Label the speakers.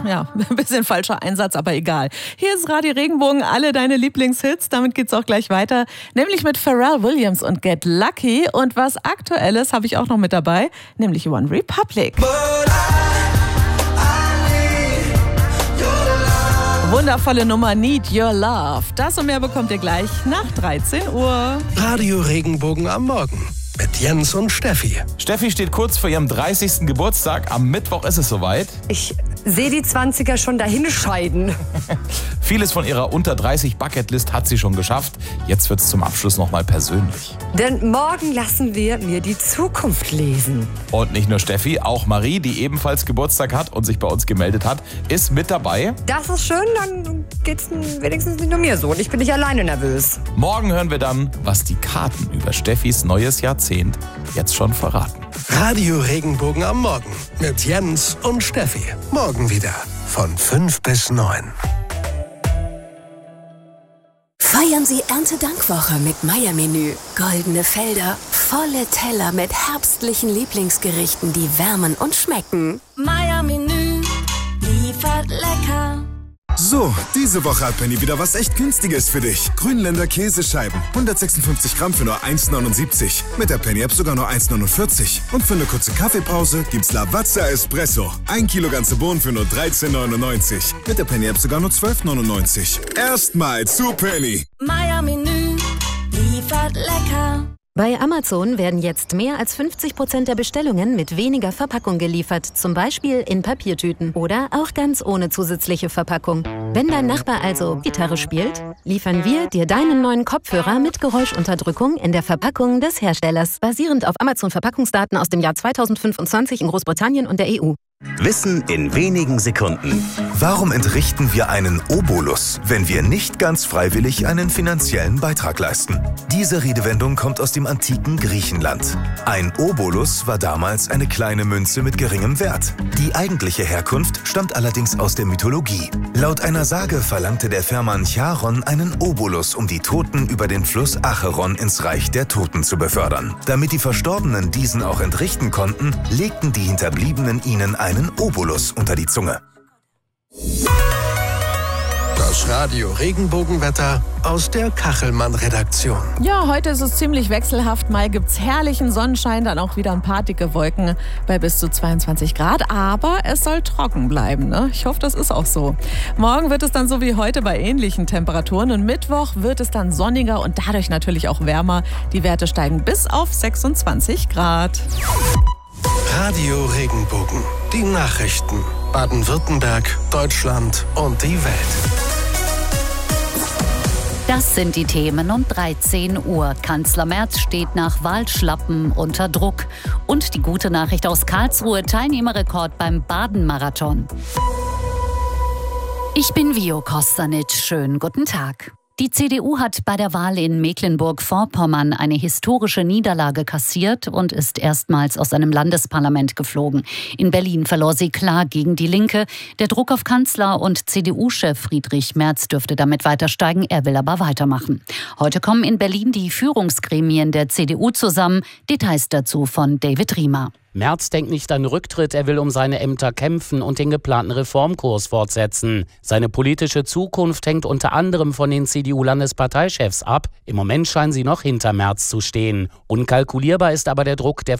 Speaker 1: ja, ein bisschen falscher Einsatz, aber egal. Hier ist Radio Regenbogen, alle deine Lieblingshits. Damit geht's auch gleich weiter, nämlich mit Pharrell Williams und Get Lucky. Und was Aktuelles habe ich auch noch mit dabei, nämlich One Republic. Wundervolle Nummer Need Your Love. Das und mehr bekommt ihr gleich nach 13 Uhr.
Speaker 2: Radio Regenbogen am Morgen mit Jens und Steffi.
Speaker 3: Steffi steht kurz vor ihrem 30. Geburtstag. Am Mittwoch ist es soweit.
Speaker 4: Ich sehe die 20er schon dahin scheiden.
Speaker 3: Vieles von ihrer unter 30 Bucketlist hat sie schon geschafft. Jetzt wird es zum Abschluss nochmal persönlich.
Speaker 4: Denn morgen lassen wir mir die Zukunft lesen.
Speaker 3: Und nicht nur Steffi, auch Marie, die ebenfalls Geburtstag hat und sich bei uns gemeldet hat, ist mit dabei.
Speaker 4: Das ist schön, dann geht's wenigstens nicht nur mir so und ich bin nicht alleine nervös.
Speaker 3: Morgen hören wir dann, was die Karten über Steffis neues Jahrzehnt jetzt schon verraten.
Speaker 2: Radio Regenbogen am Morgen mit Jens und Steffi. Morgen wieder von 5 bis 9.
Speaker 5: Feiern Sie Erntedankwoche mit Meier-Menü. Goldene Felder, volle Teller mit herbstlichen Lieblingsgerichten, die wärmen und schmecken.
Speaker 6: Meier-Menü liefert lecker.
Speaker 7: So, diese Woche hat Penny wieder was echt Günstiges für dich. Grünländer Käsescheiben, 156 Gramm für nur 1,79. Mit der Penny-App sogar nur 1,49. Und für eine kurze Kaffeepause gibt's Lavazza Espresso. 1 Kilo ganze Bohnen für nur 13,99. Mit der Penny-App sogar nur 12,99. Erstmal zu Penny.
Speaker 6: Meier-Menü liefert lecker.
Speaker 8: Bei Amazon werden jetzt mehr als 50% der Bestellungen mit weniger Verpackung geliefert, zum Beispiel in Papiertüten oder auch ganz ohne zusätzliche Verpackung. Wenn dein Nachbar also Gitarre spielt, liefern wir dir deinen neuen Kopfhörer mit Geräuschunterdrückung in der Verpackung des Herstellers, basierend auf Amazon-Verpackungsdaten aus dem Jahr 2025 in Großbritannien und der EU.
Speaker 9: Wissen in wenigen Sekunden. Warum entrichten wir einen Obolus, wenn wir nicht ganz freiwillig einen finanziellen Beitrag leisten? Diese Redewendung kommt aus dem antiken Griechenland. Ein Obolus war damals eine kleine Münze mit geringem Wert. Die eigentliche Herkunft stammt allerdings aus der Mythologie. Laut einer Sage verlangte der Fährmann Charon einen Obolus, um die Toten über den Fluss Acheron ins Reich der Toten zu befördern. Damit die Verstorbenen diesen auch entrichten konnten, legten die Hinterbliebenen ihnen einen Obolus unter die Zunge.
Speaker 2: Das Radio Regenbogenwetter aus der Kachelmann-Redaktion.
Speaker 1: Ja, heute ist es ziemlich wechselhaft. Mal gibt's herrlichen Sonnenschein, dann auch wieder ein paar dicke Wolken bei bis zu 22 Grad. Aber es soll trocken bleiben, ne? Ich hoffe, das ist auch so. Morgen wird es dann so wie heute bei ähnlichen Temperaturen. Und Mittwoch wird es dann sonniger und dadurch natürlich auch wärmer. Die Werte steigen bis auf 26 Grad.
Speaker 2: Radio Regenbogen. Die Nachrichten. Baden-Württemberg, Deutschland und die Welt.
Speaker 10: Das sind die Themen um 13 Uhr. Kanzler Merz steht nach Wahlschlappen unter Druck. Und die gute Nachricht aus Karlsruhe, Teilnehmerrekord beim Baden-Marathon. Ich bin Vio Kostanic. Schönen guten Tag. Die CDU hat bei der Wahl in Mecklenburg-Vorpommern eine historische Niederlage kassiert und ist erstmals aus einem Landesparlament geflogen. In Berlin verlor sie klar gegen die Linke. Der Druck auf Kanzler und CDU-Chef Friedrich Merz dürfte damit weiter steigen. Er will aber weitermachen. Heute kommen in Berlin die Führungsgremien der CDU zusammen. Details dazu von David Riemer.
Speaker 11: Merz denkt nicht an Rücktritt, er will um seine Ämter kämpfen und den geplanten Reformkurs fortsetzen. Seine politische Zukunft hängt unter anderem von den CDU-Landesparteichefs ab. Im Moment scheinen sie noch hinter Merz zu stehen. Unkalkulierbar ist aber der Druck der